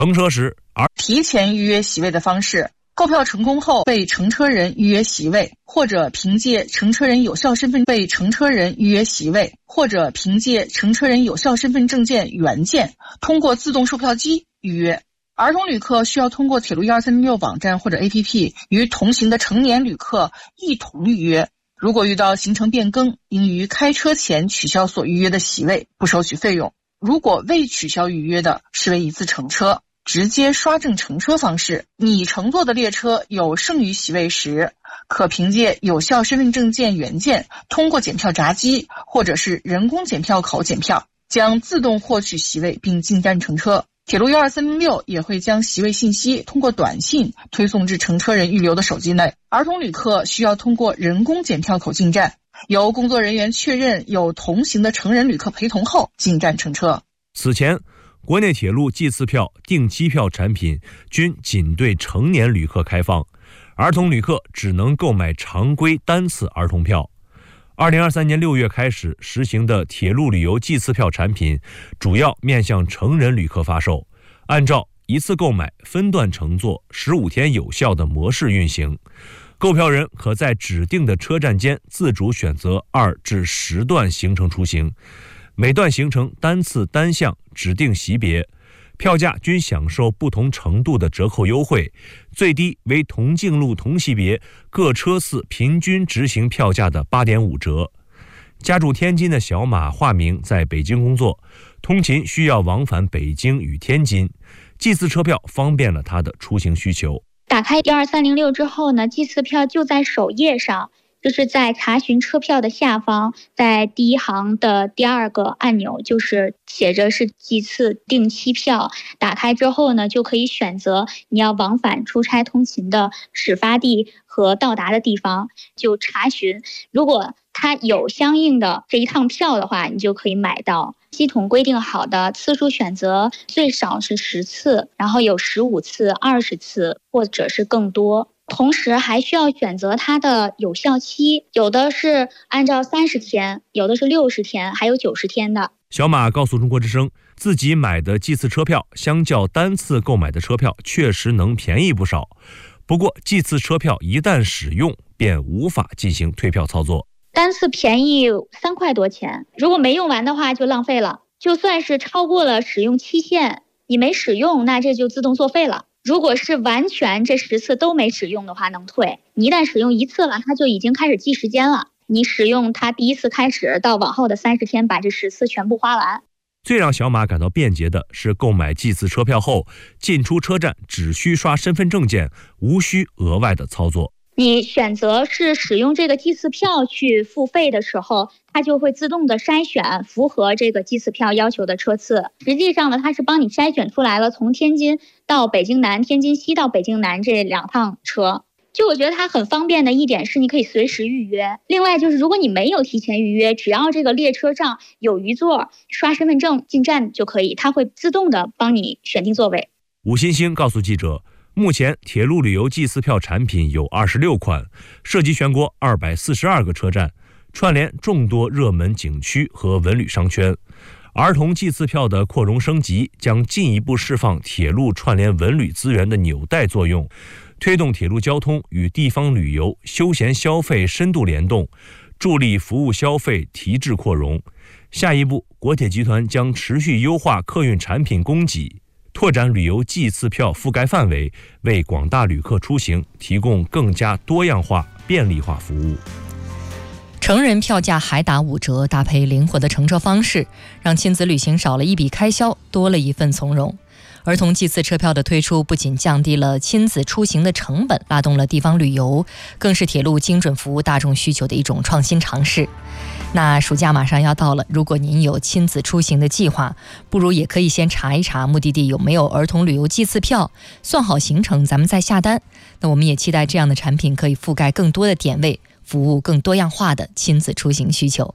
乘车时提前预约席位的方式，购票成功后被乘车人预约席位，或者凭借乘车人有效身份被乘车人预约席位，或者凭借乘车人有效身份证件原件通过自动售票机预约。儿童旅客需要通过铁路12306网站或者 APP 与同行的成年旅客一同预约。如果遇到行程变更，应于开车前取消所预约的席位，不收取费用。如果未取消预约的，视为一次乘车。直接刷证乘车方式，你乘坐的列车有剩余席位时，可凭借有效身份证件原件通过检票闸机或者是人工检票口检票，将自动获取席位并进站乘车。铁路12306也会将席位信息通过短信推送至乘车人预留的手机内。儿童旅客需要通过人工检票口进站，由工作人员确认有同行的成人旅客陪同后进站乘车。 此前，国内铁路计次票、定期票产品均仅对成年旅客开放，儿童旅客只能购买常规单次儿童票。2023年6月开始实行的铁路旅游计次票产品，主要面向成人旅客发售，按照一次购买、分段乘坐、15天有效的模式运行。购票人可在指定的车站间自主选择2至10段行程出行，每段行程单次单项指定席别，票价均享受不同程度的折扣优惠，最低为同径路同席别各车次平均执行票价的 8.5 折。家住天津的小马化名在北京工作，通勤需要往返北京与天津，计次车票方便了他的出行需求。 打开12306之后呢，计次票就在首页上，就是在查询车票的下方，在第一行的第2个按钮，就是写着是计次定期票。打开之后呢，就可以选择你要往返出差通勤的始发地和到达的地方，就查询。如果它有相应的这一趟票的话，你就可以买到。系统规定好的次数选择最少是10次，然后有15次、20次或者是更多。同时还需要选择它的有效期，有的是按照30天，有的是60天，还有90天的。 小马告诉中国之声，自己买的计次车票相较单次购买的车票确实能便宜不少，不过计次车票一旦使用便无法进行退票操作。 单次便宜3块多钱，如果没用完的话就浪费了，就算是超过了使用期限，你没使用，那这就自动作废了。如果是完全这10次都没使用的话能退，你一旦使用1次了，它就已经开始计时间了，你使用它第一次开始到往后的30天把这10次全部花完。 最让小马感到便捷的是，购买计次车票后进出车站只需刷身份证件，无需额外的操作。 你选择是使用这个计次票去付费的时候，它就会自动的筛选符合这个计次票要求的车次。实际上呢，它是帮你筛选出来了从天津到北京南、天津西到北京南这2趟车。就我觉得它很方便的一点是你可以随时预约。另外就是如果你没有提前预约，只要这个列车上有余座，刷身份证进站就可以，它会自动的帮你选定座位。 吴欣欣告诉记者，目前铁路旅游计次票产品有26款，涉及全国242个车站，串联众多热门景区和文旅商圈。儿童计次票的扩容升级将进一步释放铁路串联文旅资源的纽带作用，推动铁路交通与地方旅游、休闲消费深度联动，助力服务消费提质扩容。下一步，国铁集团将持续优化客运产品供给，拓展旅游计次票覆盖范围，为广大旅客出行提供更加多样化、便利化服务。 成人票价还打5折，搭配灵活的乘车方式，让亲子旅行少了一笔开销，多了一份从容。儿童计次车票的推出不仅降低了亲子出行的成本，拉动了地方旅游，更是铁路精准服务大众需求的一种创新尝试。那暑假马上要到了，如果您有亲子出行的计划，不如也可以先查一查目的地有没有儿童旅游计次票，算好行程咱们再下单。那我们也期待这样的产品可以覆盖更多的点位，服务更多样化的亲子出行需求。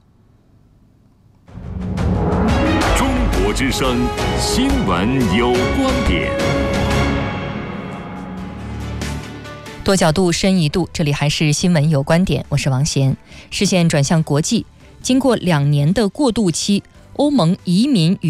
中国之声新闻有观点， 多角度深一度，这里还是新闻有观点，我是王贤。视线转向国际，经过2年的过渡期，欧盟移民与